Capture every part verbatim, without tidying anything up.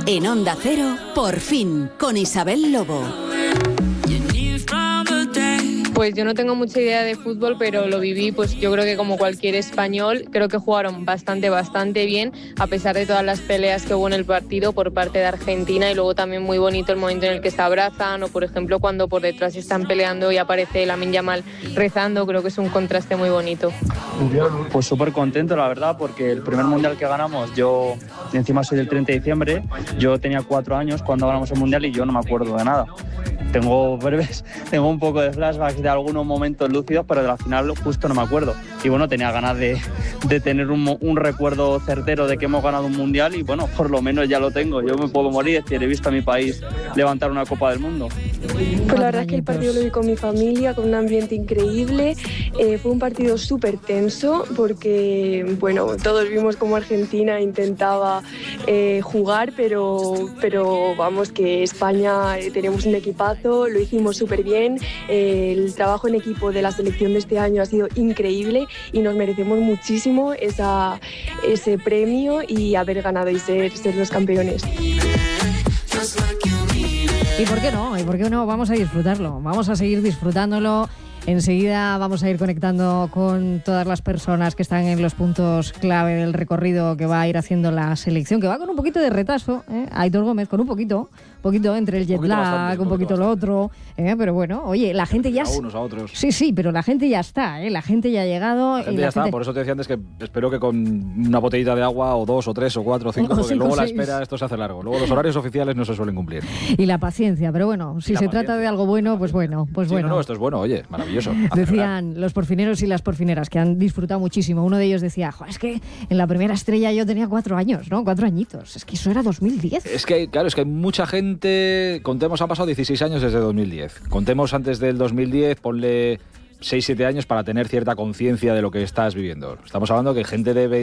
En Onda Cero, Por fin, con Isabel Lobo. Pues yo no tengo mucha idea de fútbol, pero lo viví, pues yo creo que como cualquier español, creo que jugaron bastante, bastante bien, a pesar de todas las peleas que hubo en el partido por parte de Argentina, y luego también muy bonito el momento en el que se abrazan, o por ejemplo cuando por detrás están peleando y aparece Lamine Yamal rezando. Creo que es un contraste muy bonito. Pues súper contento, la verdad, porque el primer mundial que ganamos, yo encima soy del treinta de diciembre, yo tenía cuatro años cuando ganamos el mundial y yo no me acuerdo de nada. Tengo breves, tengo un poco de flashbacks de algunos momentos lúcidos, pero de la final justo no me acuerdo. Y bueno, tenía ganas de, de tener un, un recuerdo certero de que hemos ganado un mundial y bueno, por lo menos ya lo tengo. Yo me puedo morir, es decir, he visto a mi país levantar una Copa del Mundo. Pues la verdad es que el partido lo vi con mi familia, con un ambiente increíble. Eh, fue un partido súper tenso porque, bueno, todos vimos cómo Argentina intentaba eh, jugar, pero, pero vamos, que España eh, tenemos un equipazo, lo hicimos súper bien. Eh, el trabajo en equipo de la selección de este año ha sido increíble y nos merecemos muchísimo esa, ese premio y haber ganado y ser, ser los campeones. ¿Y por qué no? ¿Y por qué no? Vamos a disfrutarlo, vamos a seguir disfrutándolo. Enseguida vamos a ir conectando con todas las personas que están en los puntos clave del recorrido que va a ir haciendo la selección, que va con un poquito de retraso, ¿eh? Aitor Gómez, con un poquito, poquito entre el jet lag, un poquito lo otro, ¿eh? Pero bueno, oye, la gente ya... A unos, a otros. Sí, sí, pero la gente ya está, ¿eh? La gente ya ha llegado. La gente y ya la está, gente... por eso te decía antes que espero que con una botellita de agua, o dos, o tres, o cuatro, o cinco, O porque cinco, luego la seis. espera, esto se hace largo. Luego los horarios oficiales no se suelen cumplir. Y la paciencia, pero bueno, si se trata de algo bueno, pues bueno, pues Sí, bueno. no, no, esto es bueno, oye, maravilloso. Decían los porfineros y las porfineras que han disfrutado muchísimo. Uno de ellos decía, jo, es que en la primera estrella yo tenía cuatro años, ¿no? Cuatro añitos. Es que eso era dos mil diez. Es que, claro, es que hay mucha gente, contemos, han pasado dieciséis años desde dos mil diez. Contemos antes del dos mil diez, ponle seis siete años para tener cierta conciencia de lo que estás viviendo. Estamos hablando que gente de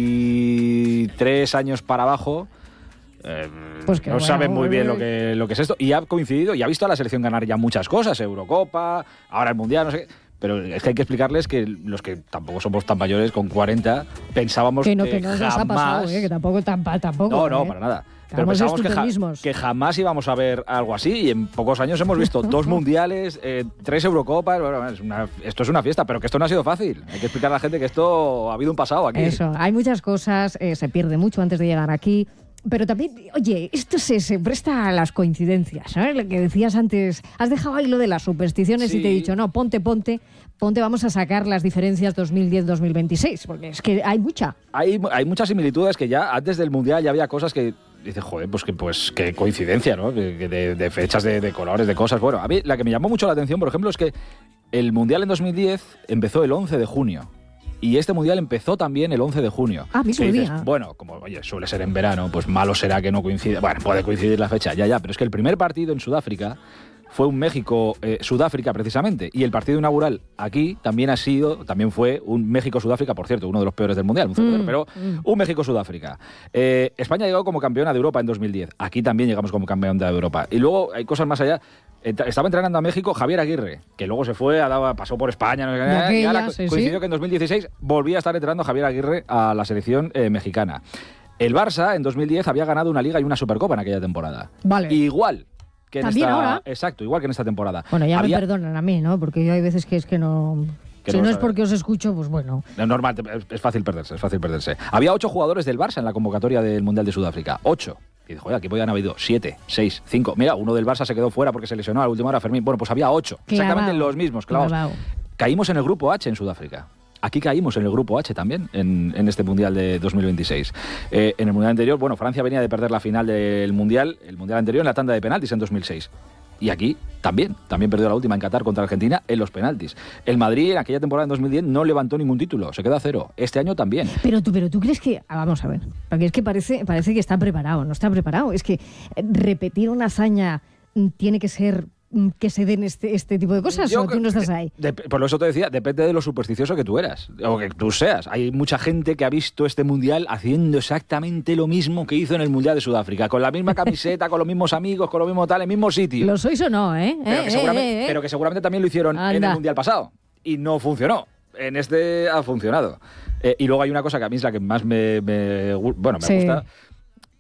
veintitrés años para abajo... Eh, pues que no bueno, saben muy bien eh. lo que, lo que es esto, y ha coincidido y ha visto a la selección ganar ya muchas cosas, Eurocopa, ahora el Mundial, no sé qué. Pero es que hay que explicarles que los que tampoco somos tan mayores, con cuarenta, pensábamos que no, que, que no nos jamás... ha pasado, ¿eh? Que tampoco, tampoco, tampoco. No, no, ¿eh? para nada. Pero Estamos pensábamos que, ja- estupendos. que jamás íbamos a ver algo así, y en pocos años hemos visto dos mundiales, eh, tres Eurocopas. Bueno, es una, esto es una fiesta, pero que esto no ha sido fácil. Hay que explicar a la gente que esto ha habido un pasado aquí. Eso, hay muchas cosas, eh, se pierde mucho antes de llegar aquí. Pero también, oye, esto se, se presta a las coincidencias, ¿sabes? Lo que decías antes, has dejado ahí lo de las supersticiones Sí. y te he dicho, no, ponte, ponte, ponte, vamos a sacar las diferencias dos mil diez dos mil veintiséis, porque es que hay mucha. Hay, hay muchas similitudes que ya antes del Mundial ya había cosas que dices, joder, pues que pues qué coincidencia, ¿no? De, de, de fechas, de, de colores, de cosas. Bueno, a mí la que me llamó mucho la atención, por ejemplo, es que el Mundial en dos mil diez empezó el once de junio. Y este Mundial empezó también el once de junio. Ah, mismo Que dices, día. bueno, como oye, suele ser en verano, pues malo será que no coincida. Bueno, puede coincidir la fecha, ya, ya. Pero es que el primer partido en Sudáfrica fue un México-Sudáfrica, eh, precisamente. Y el partido inaugural aquí también ha sido, también fue un México-Sudáfrica, por cierto, uno de los peores del Mundial, un Mm, pero mm. un México-Sudáfrica. Eh, España ha llegado como campeona de Europa en dos mil diez. Aquí también llegamos como campeona de Europa. Y luego hay cosas más allá. Estaba entrenando a México Javier Aguirre, que luego se fue, pasó por España, no sé qué, aquella, y ahora sí, coincidió sí. que en dos mil dieciséis volvía a estar entrenando Javier Aguirre a la selección eh, mexicana. El Barça en dos mil diez había ganado una Liga y una Supercopa en aquella temporada. Vale. Igual que en ¿También esta, ahora? Exacto, igual que en esta temporada. Bueno, ya Había- me perdonan a mí, ¿no? Porque yo hay veces que es que no... Que si no no lo es sabes. porque os escucho, pues bueno. No, normal, es, es fácil perderse, es fácil perderse. Había ocho jugadores del Barça en la convocatoria del Mundial de Sudáfrica. Ocho. Y dijo, oye, aquí podían haber habido siete, seis, cinco. Mira, uno del Barça se quedó fuera porque se lesionó a la última hora, Fermín. Bueno, pues había ocho. Clavao. Exactamente los mismos, clavados. Clavao. Caímos en el grupo H en Sudáfrica. Aquí caímos en el grupo H también, en, en este Mundial de dos mil veintiséis. Eh, en el Mundial anterior, bueno, Francia venía de perder la final del Mundial, el Mundial anterior en la tanda de penaltis en dos mil seis. Y aquí también, también perdió la última en Qatar contra Argentina en los penaltis. El Madrid en aquella temporada en dos mil diez no levantó ningún título, se quedó a cero. Este año también. Pero tú, pero tú crees que... ah, vamos a ver, porque es que parece, parece que está preparado, no está preparado. Es que eh, repetir una hazaña mm, tiene que ser mm, que se den este, este tipo de cosas, Yo o tú no estás ahí. De- por eso te decía, depende de lo supersticioso que tú eras, o que tú seas. Hay mucha gente que ha visto este Mundial haciendo exactamente lo mismo que hizo en el Mundial de Sudáfrica, con la misma camiseta, con los mismos amigos, con lo mismo tal, en el mismo sitio. ¿Lo sois o no, eh? Pero, Eh, que seguramente, eh, eh. pero que seguramente también lo hicieron en Anda. el Mundial pasado. Y no funcionó. En este ha funcionado. Eh, y luego hay una cosa que a mí es la que más me, me gu- bueno, me Sí. gusta,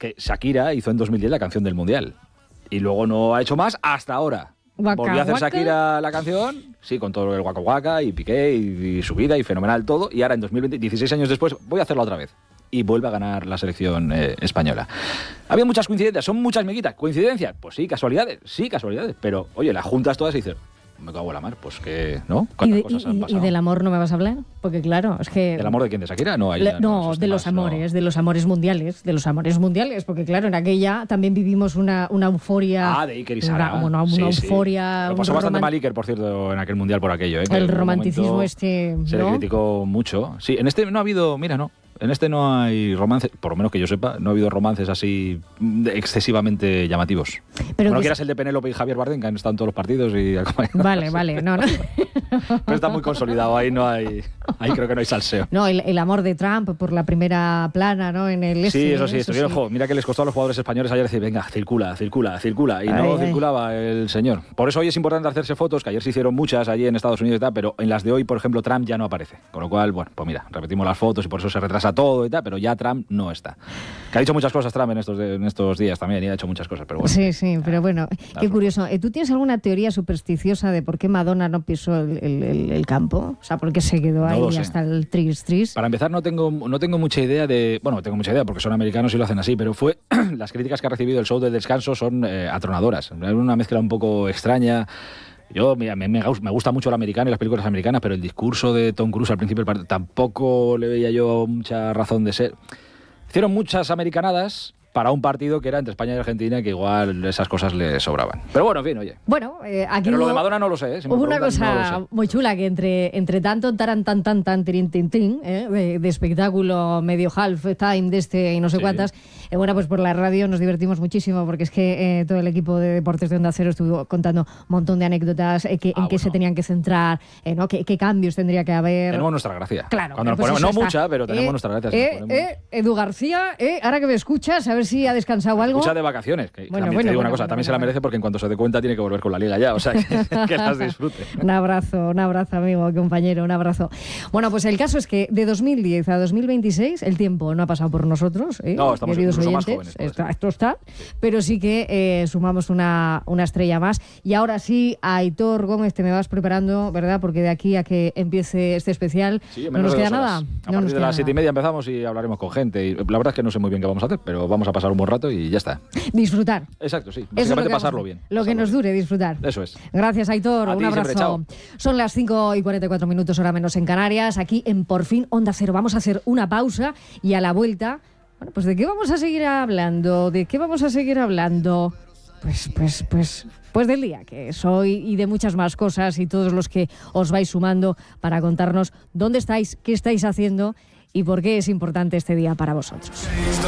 que Shakira hizo en dos mil diez la canción del Mundial. Y luego no ha hecho más hasta ahora. Waka, Volvió a hacer waka. Shakira la canción, sí, con todo el Waka Waka y Piqué y, y su vida y fenomenal todo. Y ahora en dos mil veinte, dieciséis años después, voy a hacerla otra vez. Y vuelve a ganar la selección eh, española. Había muchas coincidencias, son muchas miguitas. ¿Coincidencias? Pues sí, casualidades, sí, casualidades. Pero, oye, las juntas todas y dices, me cago en la mar, pues que, ¿no? ¿Y, ¿Cuántas de- cosas y- han y pasado? del amor no me vas a hablar? Porque claro, es que... ¿Del amor de quién? ¿De Shakira? No, ahí Le- ya no, esos de los temas, no. amores, de los amores mundiales, de los amores mundiales, porque claro, en aquella también vivimos una, una euforia... Ah, de Iker y una, Sara. una, una Sí, sí. euforia... Lo un pasó bastante roman- mal Iker, por cierto, en aquel mundial por aquello. ¿eh? Que El en un romanticismo momento este, se le ¿no? criticó mucho. Sí, en este no ha habido, mira, no. En este no hay romances, por lo menos que yo sepa, no ha habido romances así de- excesivamente llamativos. Pero no que- quieras el de Penélope y Javier Bardem, que han estado en todos los partidos y... Vale, vale, no, no. Pero está muy consolidado, ahí no hay... Ahí creo que no hay salseo. No, el, el amor de Trump por la primera plana, ¿no? En el este, Sí, eso sí, eso estuvieron, jo, mira que les costó a los jugadores españoles ayer decir, venga, circula, circula, circula, y no Ay, ay. circulaba el señor. Por eso hoy es importante hacerse fotos, que ayer se hicieron muchas allí en Estados Unidos y tal, pero en las de hoy, por ejemplo, Trump ya no aparece. Con lo cual, bueno, pues mira, repetimos las fotos y por eso se retrasa todo y tal, pero ya Trump no está. Que ha dicho muchas cosas Trump en estos, de- en estos días también, y ha hecho muchas cosas, pero bueno. Sí, sí, pero bueno, qué razón. curioso. Eh, ¿Tú tienes alguna teoría supersticiosa de por qué Madonna no pisó el, el- el- el campo? O sea, ¿por qué se quedó No ahí lo sé. hasta el tris tris? Para empezar, no tengo, no tengo mucha idea de... Bueno, tengo mucha idea porque son americanos y lo hacen así, pero fue las críticas que ha recibido el show del descanso son eh, atronadoras. Es una mezcla un poco extraña. Yo, mira, me, me, gus- me gusta mucho el americano y las películas americanas, pero el discurso de Tom Cruise al principio del partido tampoco le veía yo mucha razón de ser. Hicieron muchas americanadas para un partido que era entre España y Argentina, que igual esas cosas le sobraban. Pero bueno, en fin, oye. Bueno, eh, aquí Pero lo hubo- de Madonna no lo sé, ¿eh? Si me Hubo una preguntan, no lo cosa sé. muy chula que entre, entre tanto taran tan tan tan tirin tin tin, eh, de, de espectáculo medio half time de este y no sé Sí. cuántas, eh, bueno, pues por la radio nos divertimos muchísimo porque es que eh, todo el equipo de Deportes de Onda Cero estuvo contando un montón de anécdotas, eh, que, Ah, en qué bueno. se tenían que centrar, eh, ¿no? qué, qué cambios tendría que haber. Tenemos nuestra gracia. Claro, Cuando nos pues ponemos, eso no está. mucha, pero tenemos Eh, nuestra gracia. si Eh, nos ponemos. eh, Edu García, eh, ahora que me escuchas, a ver si ha descansado algo. Escucha de vacaciones. Que Bueno, también bueno, te digo una bueno, cosa, bueno, también se la bueno. merece porque en cuanto se dé cuenta tiene que volver con la liga ya. O sea, que, que las disfrute. Un abrazo, un abrazo, amigo, compañero, un abrazo. Bueno, pues el caso es que de dos mil diez a dos mil veintiséis el tiempo no ha pasado por nosotros, ¿eh? No, estamos queridos incluso más oyentes. jóvenes, puede Está- ser. esto está, pero sí que eh, sumamos una, una estrella más. Y ahora sí, Aitor Gómez, te me vas preparando, ¿verdad? Porque de aquí a que empiece este especial Sí, en no menos nos de queda dos nada. horas. A No partir nos de queda las siete y nada. media empezamos y hablaremos con gente. Y la verdad es que no sé muy bien qué vamos a hacer, pero vamos a pasar un buen rato y ya está. Disfrutar. Exacto, sí. Eso es lo Básicamente que pasarlo vamos- bien. Lo que pasarlo nos bien. dure, disfrutar. Eso es. Gracias, Aitor. A Un ti siempre, abrazo. chao. Son las cinco y cuarenta y cuatro minutos, hora menos en Canarias. Aquí en Por Fin Onda Cero. Vamos a hacer una pausa y a la vuelta, bueno, pues ¿de qué vamos a seguir hablando? ¿De qué vamos a seguir hablando? Pues, pues, pues, pues del día que es hoy y de muchas más cosas y todos los que os vais sumando para contarnos dónde estáis, qué estáis haciendo y por qué es importante este día para vosotros.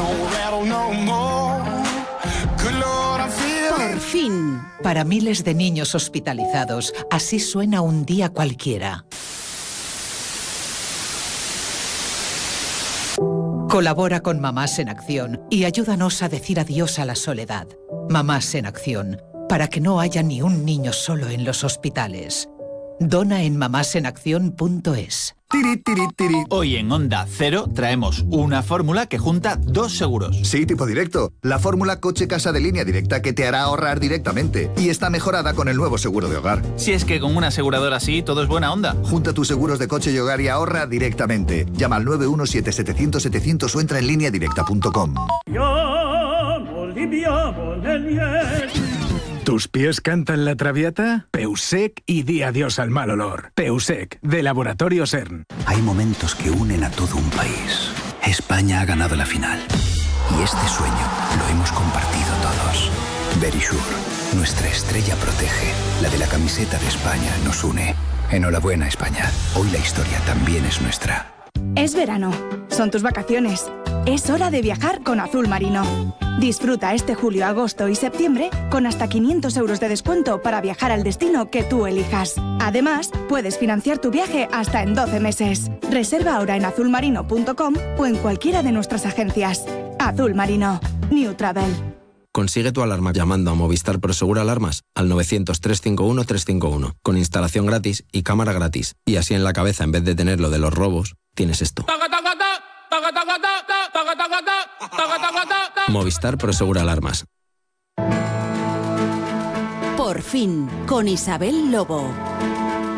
Por fin. Para miles de niños hospitalizados, así suena un día cualquiera. Colabora con Mamás en Acción y ayúdanos a decir adiós a la soledad. Mamás en Acción, para que no haya ni un niño solo en los hospitales. Dona en mamásenacción punto es. Tiri, tiri, tiri. Hoy en Onda Cero traemos una fórmula que junta dos seguros. Sí, tipo directo. La fórmula coche-casa de línea directa que te hará ahorrar directamente. Y está mejorada con el nuevo seguro de hogar. Si es que con una aseguradora así todo es buena onda. Junta tus seguros de coche y hogar y ahorra directamente. Llama al nueve uno siete siete cero cero siete cero cero o entra en línea directa punto com. ¿Tus pies cantan la traviata? Peusec y di adiós al mal olor. Peusec, de Laboratorio CERN. Hay momentos que unen a todo un país. España ha ganado la final. Y este sueño lo hemos compartido todos. Verisure, nuestra estrella protege. La de la camiseta de España nos une. Enhorabuena, España. Hoy la historia también es nuestra. Es verano, son tus vacaciones. Es hora de viajar con Azul Marino. Disfruta este julio, agosto y septiembre con hasta quinientos euros de descuento para viajar al destino que tú elijas. Además, puedes financiar tu viaje hasta en doce meses. Reserva ahora en azul marino punto com o en cualquiera de nuestras agencias. Azul Marino. New Travel. Consigue tu alarma llamando a Movistar Prosegur Alarmas al novecientos, trescientos cincuenta y uno, trescientos cincuenta y uno, con instalación gratis y cámara gratis. Y así en la cabeza, en vez de tener lo de los robos, tienes esto. Movistar Prosegura Alarmas. Por fin, con Isabel Lobo.